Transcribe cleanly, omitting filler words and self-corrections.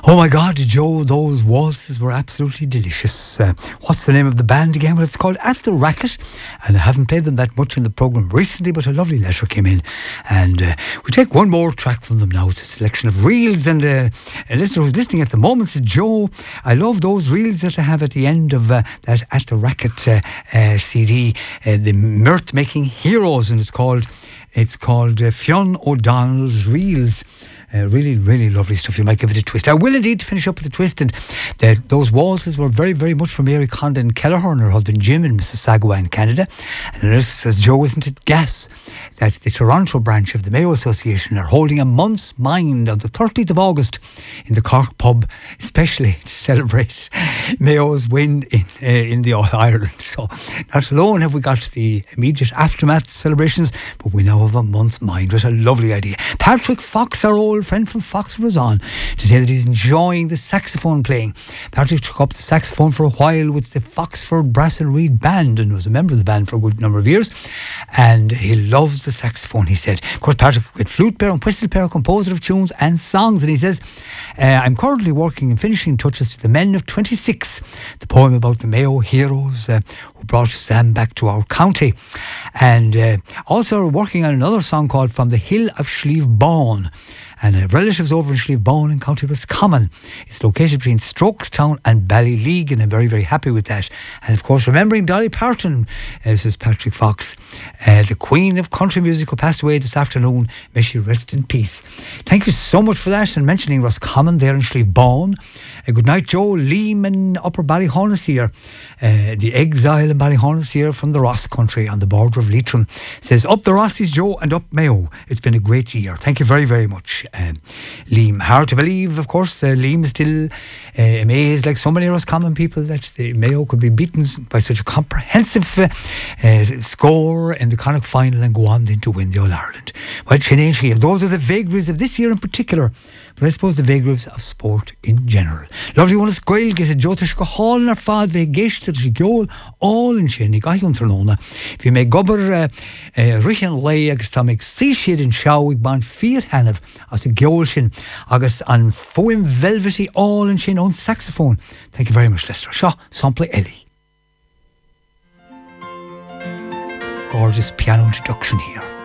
Oh my God, Joe, those waltzes were absolutely delicious. What's the name of the band again? Well, it's called At the Racket, and I haven't played them that much in the programme recently, but a lovely letter came in, and we take one more track from them now. It's a selection of reels, and a listener who's listening at the moment says, Joe, I love those reels that I have at the end of that At the Racket CD, the Mirth Making Heroes, and it's called Fionn O'Donnell's Reels. Really, really lovely stuff. You might give it a twist. I will indeed finish up with a twist. And those waltzes were very, very much from Mary Condon Kelleher and her husband Jim in Mississauga in Canada. And this says, Joe, isn't it gas that the Toronto branch of the Mayo Association are holding a month's mind on the 30th of August in the Cork pub, especially to celebrate Mayo's win in the All-Ireland. So not alone have we got the immediate aftermath celebrations, but we now have a month's mind. What a lovely idea. Patrick Fox, our old friend from Fox, was on to say that he's enjoying the saxophone playing. Patrick took up the saxophone for a while with the Foxford Brass and Reed Band and was a member of the band for a good number of years, and he loves the saxophone, he said. Of course, Patrick is a flute player and whistle player, composer of tunes and songs, and he says, I'm currently working and finishing touches to The Men of 26, the poem about the Mayo heroes who brought Sam back to our county, and also working on another song called From the Hill of Slieve-Bawn, and relatives over in Slieve-Bawn in County Roscommon. It's located between Strokestown and Ballyleague, and I'm very, very happy with that. And of course, remembering Dolly Parton, says Patrick Fox, the Queen of Country Music, who passed away this afternoon. May she rest in peace. Thank you so much for that, and mentioning Roscommon there in Slieve-Bawn. Good night, Joe. Liam in Upper Ballyhonus here. The exile in Ballyhonus here from the Ross country on the border of Leitrim, says, up the Rossies, Joe, and up Mayo. It's been a great year. Thank you very, very much, Liam. Hard to believe, of course. Liam is still amazed, like so many Roscommon people, that the Mayo could be beaten by such a comprehensive score in the Connacht final and go on then to win the All-Ireland. Well, those are the vagaries of this year in particular, but I suppose the vagaries of sport in general. Lovely one is Gael gets a Joe Tishka Hall in our fad ve geist to Gol all in Shinnig I Unternona. If you may gobber Richen Lay Agstomach Seashid and Shawig Ban Fiat Hanav as a Geolshin August and Foim Velvety all in Shin on saxophone. Thank you very much, Lester. Shaw Sample Ellie. Gorgeous piano introduction here.